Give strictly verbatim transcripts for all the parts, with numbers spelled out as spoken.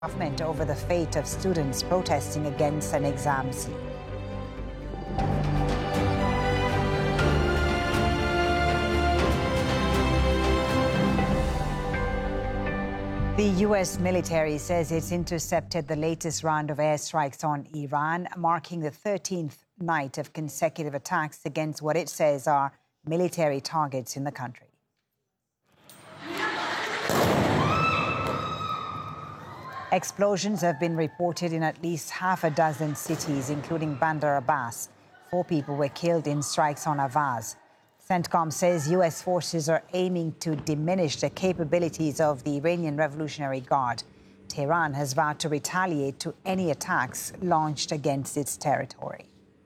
Government over the fate of students protesting against an exam seal. The U S military says it's intercepted the latest round of airstrikes on Iran, marking the thirteenth night of consecutive attacks against what it says are military targets in the country. Explosions have been reported in at least half a dozen cities, including Bandar Abbas. Four people were killed in strikes on Avaz. CENTCOM says U S forces are aiming to diminish the capabilities of the Iranian Revolutionary Guard. Tehran has vowed to retaliate to any attacks launched against its territory.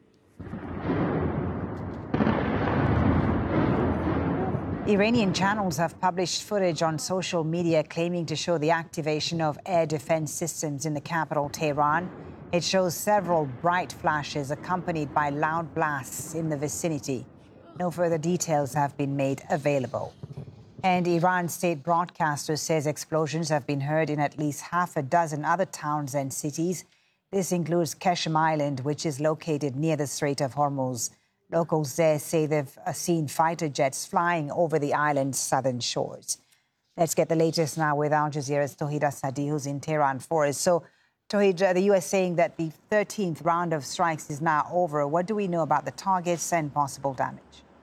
Iranian channels have published footage on social media claiming to show the activation of air defense systems in the capital, Tehran. It shows several bright flashes accompanied by loud blasts in the vicinity. No further details have been made available. And Iran's state broadcaster says explosions have been heard in at least half a dozen other towns and cities. This includes Keshem Island, which is located near the Strait of Hormuz. Locals there say they've seen fighter jets flying over the island's southern shores. Let's get the latest now with Al Jazeera's Tauhid Asadi, who's in Tehran for us. So, Tauhid, uh, the U S saying that the thirteenth round of strikes is now over. What do we know about the targets and possible damage?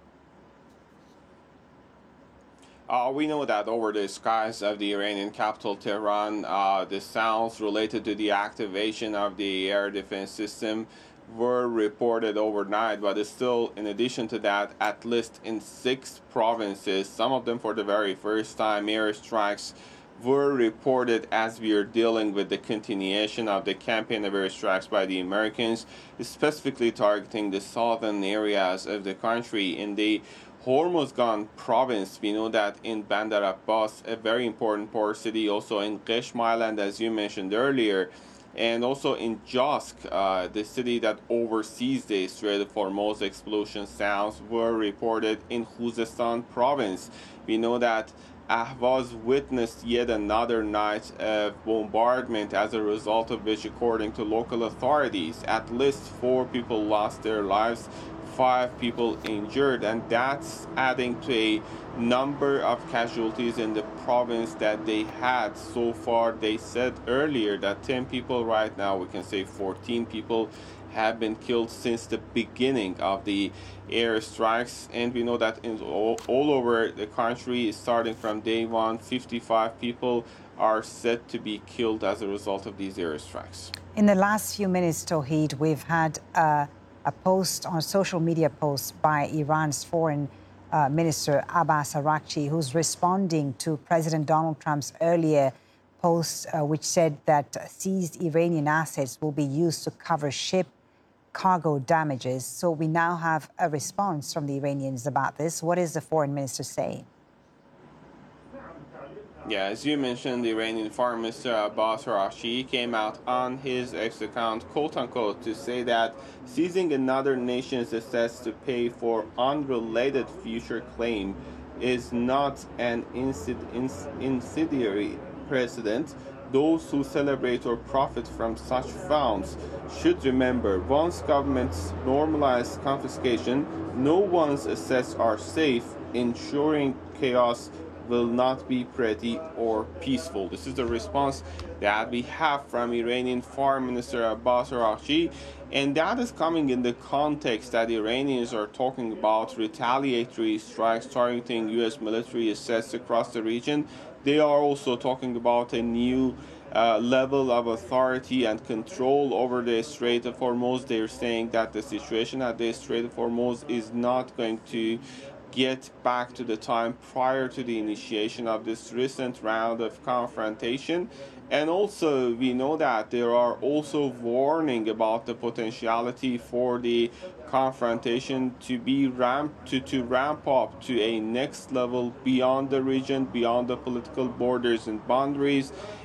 Uh, we know that over the skies of the Iranian capital, Tehran, uh, the sounds related to the activation of the air defense system were reported overnight, but it's still, in addition to that, at least in six provinces, some of them for the very first time, airstrikes were reported as we are dealing with the continuation of the campaign of airstrikes by the Americans, specifically targeting the southern areas of the country. In the Hormuzgan province, we know that in Bandar Abbas, a very important port city, also in Keshem Island, as you mentioned earlier, and also in Josk, uh, the city that oversees the Strait of Hormuz, explosion sounds were reported in Khuzestan province. We know that Ahvaz witnessed yet another night of bombardment, as a result of which, according to local authorities, at least four people lost their lives, five people injured, and that's adding to a number of casualties in the province that they had so far. They said earlier that ten people, right now we can say fourteen people, have been killed since the beginning of the airstrikes. And we know that in all, all over the country, starting from day one, fifty-five people are said to be killed as a result of these airstrikes. In the last few minutes, Tauhid, we've had uh, a post on social media post by Iran's foreign uh, minister Abbas Araghchi, who's responding to President Donald Trump's earlier post, uh, which said that seized Iranian assets will be used to cover ship cargo damages. So we now have a response from the Iranians about this. What is the foreign minister saying? Yeah, as you mentioned, the Iranian Foreign Minister Abbas Araghchi came out on his X account, quote-unquote, to say that seizing another nation's assets to pay for unrelated future claim is not an insid ins incendiary precedent. Those who celebrate or profit from such funds should remember, once governments normalize confiscation, no one's assets are safe, ensuring chaos will not be pretty or peaceful. This is the response that we have from Iranian Foreign Minister Abbas Araghchi, and that is coming in the context that Iranians are talking about retaliatory strikes targeting U S military assets across the region. They are also talking about a new uh, level of authority and control over the Strait of Hormuz. They're saying that the situation at the Strait of Hormuz is not going to get back to the time prior to the initiation of this recent round of confrontation. And also, we know that there are also warning about the potentiality for the confrontation to be ramp to, to ramp up to a next level beyond the region, beyond the political borders and boundaries.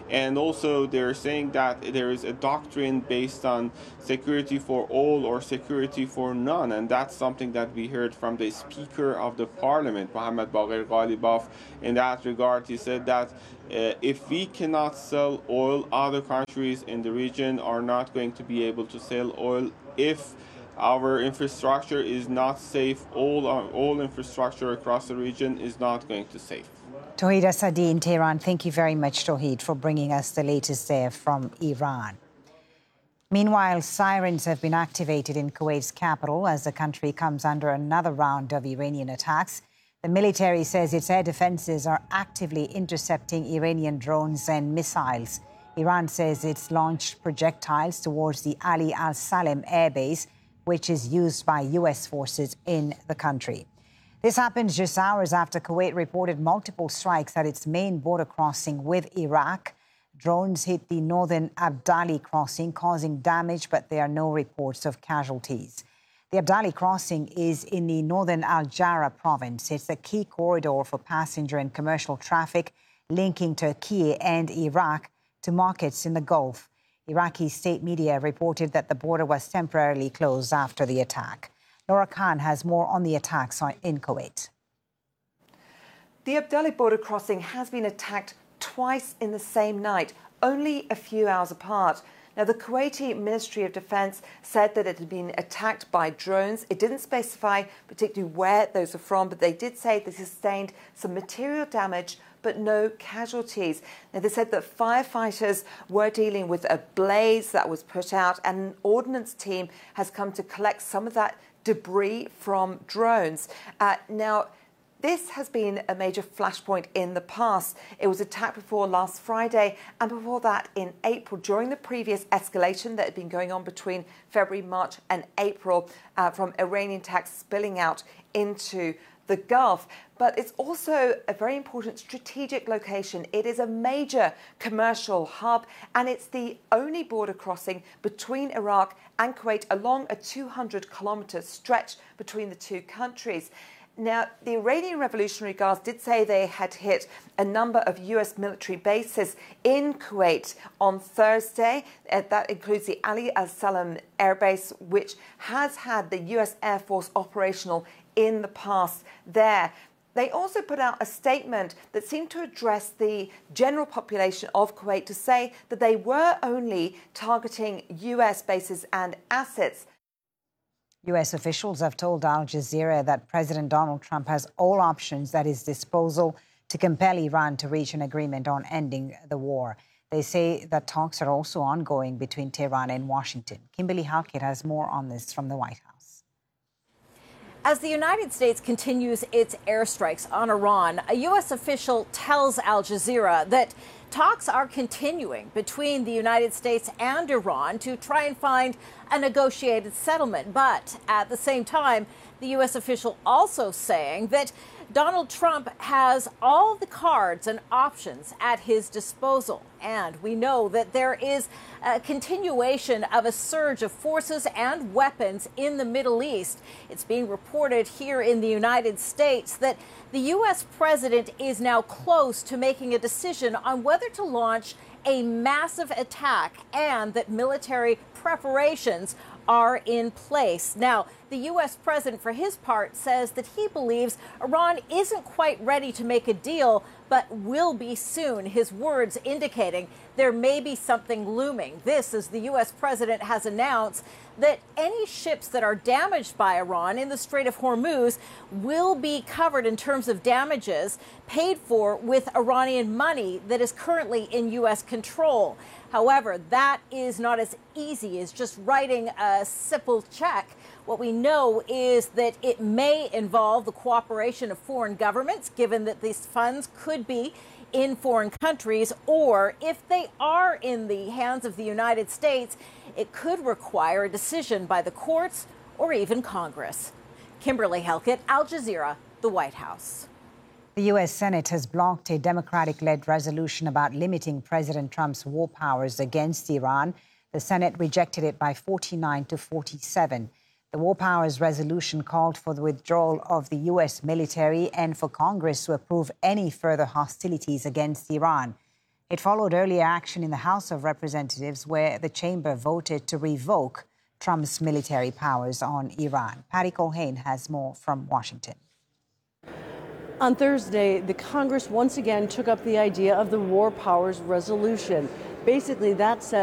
And also they're saying that there is a doctrine based on security for all or security for none, and that's something that we heard from the Speaker of the Parliament, Mohammad Bagher Ghalibaf. In that regard, he said that uh, if we cannot sell oil, other countries in the region are not going to be able to sell oil. If our infrastructure is not safe, all, all infrastructure across the region is not going to safe. Tauhid Asadi in Tehran. Thank you very much, Tauhid, for bringing us the latest there from Iran. Meanwhile, sirens have been activated in Kuwait's capital as the country comes under another round of Iranian attacks. The military says its air defenses are actively intercepting Iranian drones and missiles. Iran says it's launched projectiles towards the Ali al-Salem airbase, which is used by U S forces in the country. This happens just hours after Kuwait reported multiple strikes at its main border crossing with Iraq. Drones hit the northern Abdali crossing, causing damage, but there are no reports of casualties. The Abdali crossing is in the northern Al-Jara province. It's a key corridor for passenger and commercial traffic linking Turkey and Iraq to markets in the Gulf. Iraqi state media reported that the border was temporarily closed after the attack. Laura Khan has more on the attacks in Kuwait. The Abdali border crossing has been attacked twice in the same night, only a few hours apart. Now, the Kuwaiti Ministry of Defense said that it had been attacked by drones. It didn't specify particularly where those are from, but they did say they sustained some material damage but no casualties. Now, they said that firefighters were dealing with a blaze that was put out, and an ordnance team has come to collect some of that debris from drones. Uh, now, this has been a major flashpoint in the past. It was attacked before last Friday, and before that in April, during the previous escalation that had been going on between February, March and April, uh, from Iranian attacks spilling out into the Gulf. But it's also a very important strategic location. It is a major commercial hub, and it's the only border crossing between Iraq and Kuwait along a two hundred kilometre stretch between the two countries. Now, the Iranian Revolutionary Guards did say they had hit a number of U S military bases in Kuwait on Thursday. Uh, that includes the Ali al-Salem Air Base, which has had the U S Air Force operational in the past there. They also put out a statement that seemed to address the general population of Kuwait to say that they were only targeting U S bases and assets. U S officials have told Al Jazeera that President Donald Trump has all options at his disposal to compel Iran to reach an agreement on ending the war. They say that talks are also ongoing between Tehran and Washington. Kimberly Halkett has more on this from the White House. As the United States continues its airstrikes on Iran, a U S official tells Al Jazeera that talks are continuing between the United States and Iran to try and find a negotiated settlement. But at the same time, the U S official also saying that Donald Trump has all the cards and options at his disposal. And we know that there is a continuation of a surge of forces and weapons in the Middle East. It's being reported here in the United States that the U S president is now close to making a decision on whether to launch a massive attack, and that military preparations are in place. Now, the U S president, for his part, says that he believes Iran isn't quite ready to make a deal, but will be soon. His words indicating there may be something looming. This, as the U S president has announced that any ships that are damaged by Iran in the Strait of Hormuz will be covered in terms of damages paid for with Iranian money that is currently in U S control. However, that is not as easy as just writing a simple check. What we know is that it may involve the cooperation of foreign governments, given that these funds could be in foreign countries, or if they are in the hands of the United States, it could require a decision by the courts or even Congress. Kimberly Halkett, Al Jazeera, the White House. The U S Senate has blocked a Democratic-led resolution about limiting President Trump's war powers against Iran. The Senate rejected it by forty-nine to forty-seven. The war powers resolution called for the withdrawal of the U S military and for Congress to approve any further hostilities against Iran. It followed earlier action in the House of Representatives, where the chamber voted to revoke Trump's military powers on Iran. Patty Colhane has more from Washington. On Thursday, the Congress once again took up the idea of the War Powers Resolution. Basically, that says